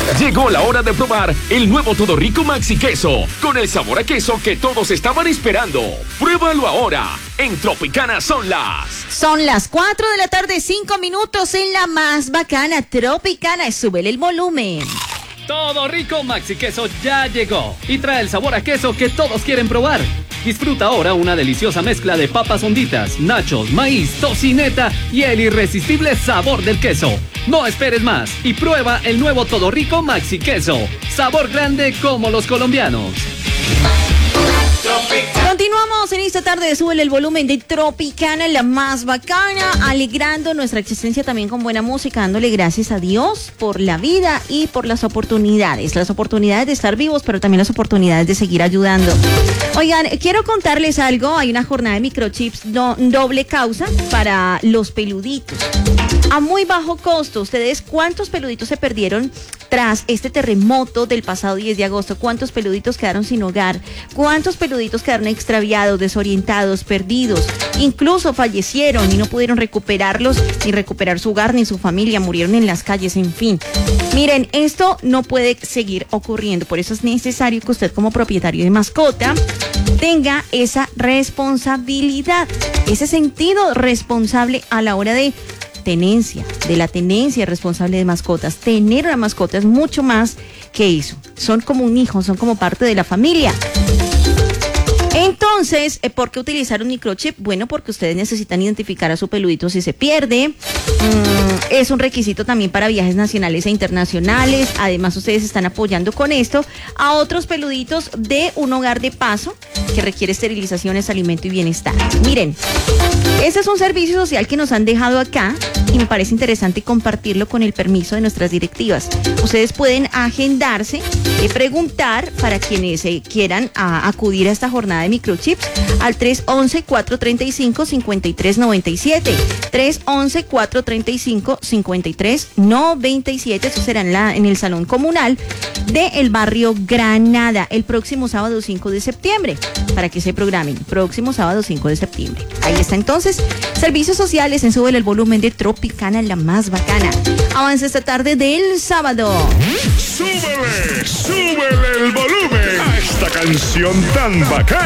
Llegó la hora de probar el nuevo Todo Rico Maxi Queso, con el sabor a queso que todos estaban esperando. Pruébalo ahora. En Tropicana son las 4 de la tarde, 5 minutos en la más bacana Tropicana. Súbele el volumen. Todo Rico Maxi Queso ya llegó y trae el sabor a queso que todos quieren probar. Disfruta ahora una deliciosa mezcla de papas honditas, nachos, maíz, tocineta y el irresistible sabor del queso. No esperes más y prueba el nuevo Todo Rico Maxi Queso. Sabor grande como los colombianos. Continuamos en esta tarde de Súbele el volumen de Tropicana, la más bacana, alegrando nuestra existencia también con buena música, dándole gracias a Dios por la vida y por las oportunidades de estar vivos, pero también las oportunidades de seguir ayudando. Oigan, quiero contarles algo, hay una jornada de microchips doble causa para los peluditos. A muy bajo costo, ¿ustedes cuántos peluditos se perdieron tras este terremoto del pasado 10 de agosto? ¿Cuántos peluditos quedaron sin hogar? ¿Cuántos peluditos quedaron extraviados, desorientados, perdidos? Incluso fallecieron y no pudieron recuperarlos, ni recuperar su hogar, ni su familia, murieron en las calles, en fin. Miren, esto no puede seguir ocurriendo, por eso es necesario que usted como propietario de mascota tenga esa responsabilidad, ese sentido responsable a la hora de la tenencia responsable de mascotas. Tener una mascota es mucho más que eso. Son como un hijo, son como parte de la familia. Entonces, ¿por qué utilizar un microchip? Bueno, porque ustedes necesitan identificar a su peludito si se pierde. Es un requisito también para viajes nacionales e internacionales. Además, ustedes están apoyando con esto a otros peluditos de un hogar de paso que requiere esterilizaciones, alimento y bienestar. Miren, ese es un servicio social que nos han dejado acá y me parece interesante compartirlo con el permiso de nuestras directivas. Ustedes pueden agendarse y preguntar para quienes quieran acudir a esta jornada de microchips al 311-435-5397. 311-435-5397. Eso será en el Salón Comunal del barrio Granada el próximo sábado 5 de septiembre. Para que se programen, próximo sábado 5 de septiembre. Ahí está entonces, servicios sociales en Súbele el volumen de Tropicana, la más bacana. Avance esta tarde del sábado. Súbele el volumen a esta canción tan bacana.